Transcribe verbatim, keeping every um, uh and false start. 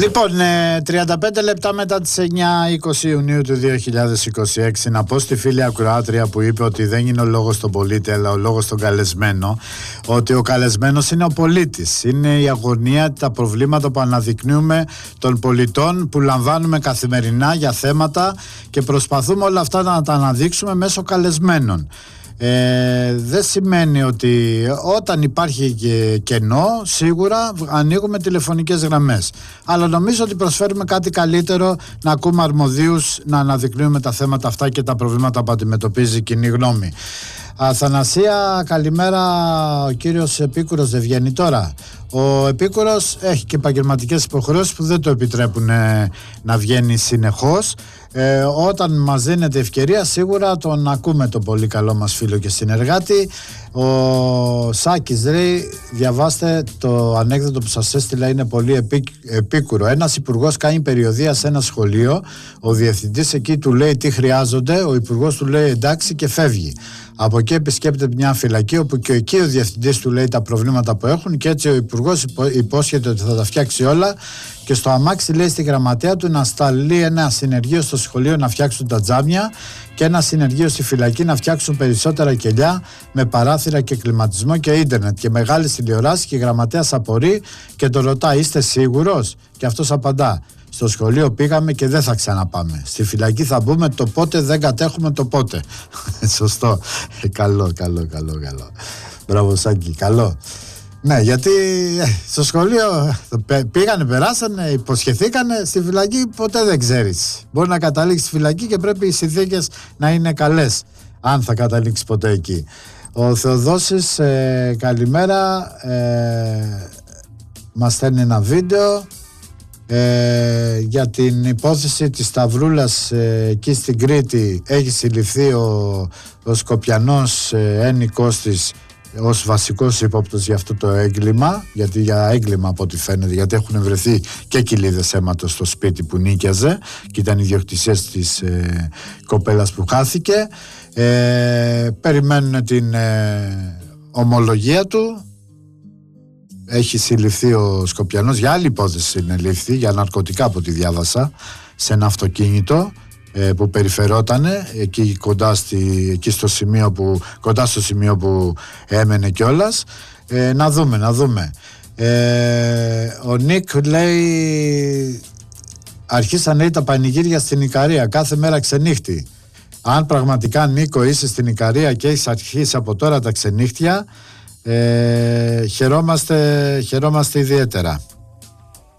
Λοιπόν, τριάντα πέντε λεπτά μετά τις εννιά είκοσι Ιουνίου του δύο χιλιάδες είκοσι έξι, να πω στη φίλη ακροάτρια που είπε ότι δεν είναι ο λόγος στον πολίτη αλλά ο λόγος στον καλεσμένο, ότι ο καλεσμένος είναι ο πολίτης. Είναι η αγωνία, τα προβλήματα που αναδεικνύουμε των πολιτών, που λαμβάνουμε καθημερινά για θέματα και προσπαθούμε όλα αυτά να τα αναδείξουμε μέσω καλεσμένων. Ε, δεν σημαίνει ότι όταν υπάρχει και κενό σίγουρα ανοίγουμε τηλεφωνικές γραμμές, αλλά νομίζω ότι προσφέρουμε κάτι καλύτερο, να ακούμε αρμοδίους να αναδεικνύουμε τα θέματα αυτά και τα προβλήματα που αντιμετωπίζει η κοινή γνώμη. Αθανασία, καλημέρα. Ο κύριος Επίκουρος δεν βγαίνει τώρα? Ο Επίκουρος έχει και επαγγελματικές υποχρεώσεις που δεν το επιτρέπουν ε, να βγαίνει συνεχώς. Ε, όταν μας δίνεται ευκαιρία σίγουρα τον ακούμε, τον πολύ καλό μας φίλο και συνεργάτη. Ο Σάκης λέει, διαβάστε το ανέκδοτο που σας έστειλα, είναι πολύ επί, επίκουρο. Ένας υπουργός κάνει περιοδεία σε ένα σχολείο, ο διευθυντής εκεί του λέει τι χρειάζονται, ο υπουργός του λέει εντάξει και φεύγει. Από εκεί επισκέπτεται μια φυλακή όπου και εκεί ο διευθυντής του λέει τα προβλήματα που έχουν και έτσι ο υπουργός υπόσχεται ότι θα τα φτιάξει όλα και στο αμάξι λέει στη γραμματέα του να σταλεί ένα συνεργείο στο σχολείο να φτιάξουν τα τζάμια και ένα συνεργείο στη φυλακή να φτιάξουν περισσότερα κελιά με παράθυρα και κλιματισμό και ίντερνετ και μεγάλες τηλεοράσεις, και η γραμματέας απορεί και τον ρωτά είστε σίγουρος? Και αυτός απαντά, στο σχολείο πήγαμε και δεν θα ξαναπάμε. Στη φυλακή θα μπούμε το πότε, δεν κατέχουμε το πότε. Σωστό. Ε, καλό, καλό, καλό, καλό. Μπράβο Σάκη, καλό. Ναι, γιατί ε, στο σχολείο πήγανε, περάσανε, υποσχεθήκανε, στη φυλακή ποτέ δεν ξέρεις. Μπορεί να καταλήξει στη φυλακή και πρέπει οι συνθήκες να είναι καλές, αν θα καταλήξει ποτέ εκεί. Ο Θεοδόσης, ε, καλημέρα, ε, μας στέλνει ένα βίντεο ε, για την υπόθεση της Σταυρούλας ε, εκεί στην Κρήτη. Έχει συλληφθεί ο, ο Σκοπιανός ε, ένικος της ως βασικός ύποπτος για αυτό το έγκλημα, γιατί για έγκλημα από ό,τι φαίνεται, γιατί έχουν βρεθεί και κοιλίδες αίματος στο σπίτι που νίκιαζε και ήταν ιδιοκτησίες της ε, κοπέλας που χάθηκε. ε, περιμένουν την ε, ομολογία του. Έχει συλληφθεί ο Σκοπιανός, για άλλη υπόθεση συνελήφθη, για ναρκωτικά από ό,τι διάβασα, σε ένα αυτοκίνητο που περιφερότανε εκεί, κοντά, στη, εκεί στο σημείο που, κοντά στο σημείο που έμενε κιόλας. Ε, να δούμε, να δούμε. Ε, ο Νίκ λέει, αρχίσαν λέει τα πανηγύρια στην Ικαρία, κάθε μέρα ξενύχτη. Αν πραγματικά Νίκο είσαι στην Ικαρία και έχεις αρχίσει από τώρα τα ξενύχτια, ε, χαιρόμαστε, χαιρόμαστε ιδιαίτερα.